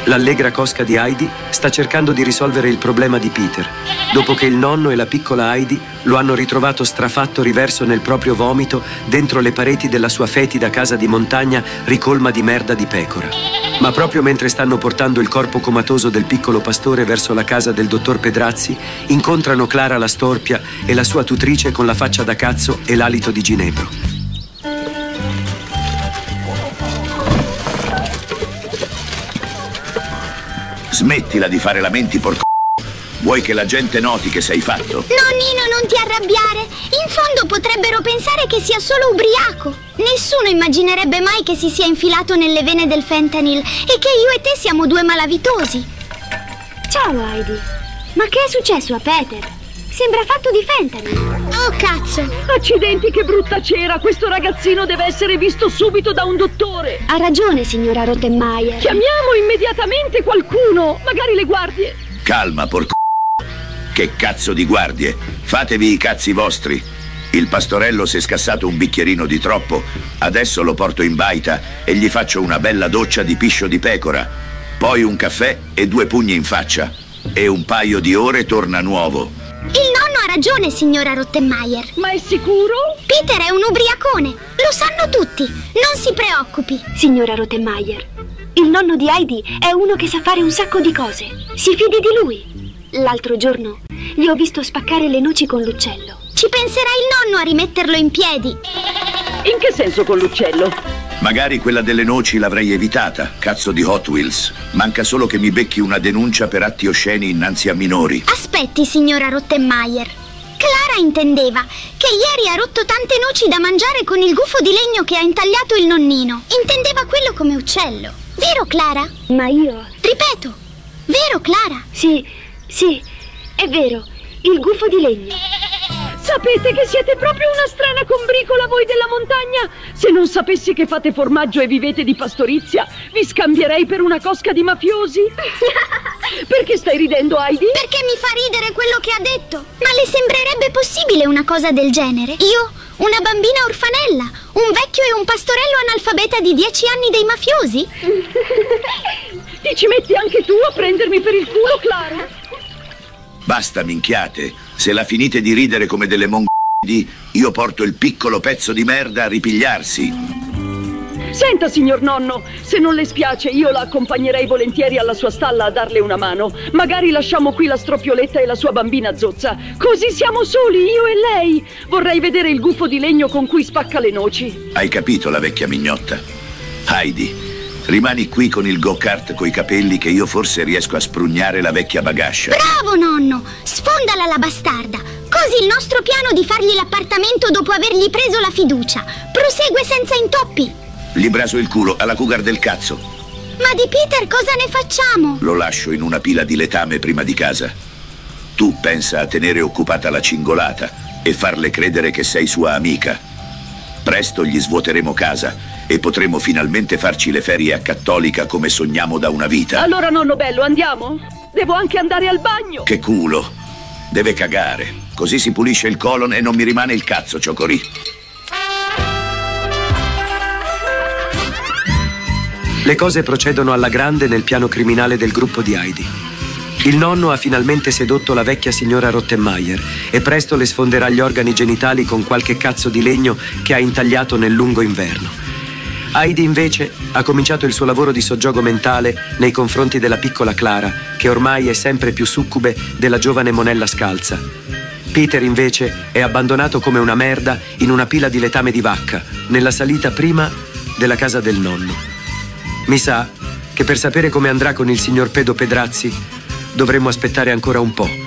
L'allegra cosca di Heidi sta cercando di risolvere il problema di Peter, dopo che il nonno e la piccola Heidi lo hanno ritrovato strafatto riverso nel proprio vomito dentro le pareti della sua fetida casa di montagna ricolma di merda di pecora. Ma proprio mentre stanno portando il corpo comatoso del piccolo pastore verso la casa del dottor Pedrazzi, incontrano Clara la storpia e la sua tutrice con la faccia da cazzo e l'alito di ginepro. Smettila di fare lamenti, porco. Vuoi che la gente noti che sei fatto? Nonnino, non ti arrabbiare. In fondo potrebbero pensare che sia solo ubriaco. Nessuno immaginerebbe mai che si sia infilato nelle vene del fentanyl e che io e te siamo due malavitosi. Ciao, Heidi. Ma che è successo a Peter? Sembra fatto di fentanyl. Oh, cazzo! Accidenti, che brutta cera! Questo ragazzino deve essere visto subito da un dottore! Ha ragione, signora Rottenmeier. Chiamiamo immediatamente qualcuno! Magari le guardie! Calma, porco. Che cazzo di guardie? Fatevi i cazzi vostri. Il pastorello si è scassato un bicchierino di troppo. Adesso lo porto in baita e gli faccio una bella doccia di piscio di pecora. Poi un caffè e 2 pugni in faccia. E un paio di ore torna nuovo. Il nonno ha ragione, signora Rottenmeier. Ma è sicuro? Peter è un ubriacone, lo sanno tutti. Non si preoccupi. Signora Rottenmeier, il nonno di Heidi è uno che sa fare un sacco di cose. Si fidi di lui. L'altro giorno gli ho visto spaccare le noci con l'uccello. Ci penserà il nonno a rimetterlo in piedi. In che senso con l'uccello? Magari quella delle noci l'avrei evitata, cazzo di Hot Wheels. Manca solo che mi becchi una denuncia per atti osceni innanzi a minori. Aspetti, signora Rottenmeier. Clara intendeva che ieri ha rotto tante noci da mangiare con il gufo di legno che ha intagliato il nonnino. Intendeva quello come uccello. Vero, Clara? Ma io... Ripeto, vero, Clara? Sì, è vero. Il gufo di legno. Sapete che siete proprio una strana combricola voi della montagna? Se non sapessi che fate formaggio e vivete di pastorizia, vi scambierei per una cosca di mafiosi. Perché stai ridendo, Heidi? Perché mi fa ridere quello che ha detto. Ma le sembrerebbe possibile una cosa del genere? Io, una bambina orfanella, un vecchio e un pastorello analfabeta di 10 anni dei mafiosi? Ti ci metti anche tu a prendermi per il culo, Clara? Basta minchiate. Se la finite di ridere come delle mongolidi, io porto il piccolo pezzo di merda a ripigliarsi. Senta, signor nonno, se non le spiace io la accompagnerei volentieri alla sua stalla a darle una mano. Magari lasciamo qui la stroppioletta e la sua bambina zozza. Così siamo soli, io e lei. Vorrei vedere il gufo di legno con cui spacca le noci. Hai capito, la vecchia mignotta? Heidi, rimani qui con il go-kart coi capelli che io forse riesco a sprugnare la vecchia bagascia. Bravo, nonno! Sfondala la bastarda! Così il nostro piano di fargli l'appartamento dopo avergli preso la fiducia prosegue senza intoppi. Gli braso il culo alla cougar del cazzo. Ma di Peter cosa ne facciamo? Lo lascio in una pila di letame prima di casa. Tu pensa a tenere occupata la cingolata e farle credere che sei sua amica. Presto gli svuoteremo casa e potremo finalmente farci le ferie a Cattolica come sogniamo da una vita. Allora, nonno bello, andiamo? Devo anche andare al bagno. Che culo. Deve cagare. Così si pulisce il colon e non mi rimane il cazzo, Cioccorì. Le cose procedono alla grande nel piano criminale del gruppo di Heidi. Il nonno ha finalmente sedotto la vecchia signora Rottenmeier e presto le sfonderà gli organi genitali con qualche cazzo di legno che ha intagliato nel lungo inverno. Heidi invece ha cominciato il suo lavoro di soggiogo mentale nei confronti della piccola Clara, che ormai è sempre più succube della giovane monella scalza. Peter invece è abbandonato come una merda in una pila di letame di vacca, nella salita prima della casa del nonno. Mi sa che per sapere come andrà con il signor Pedro Pedrazzi dovremmo aspettare ancora un po'.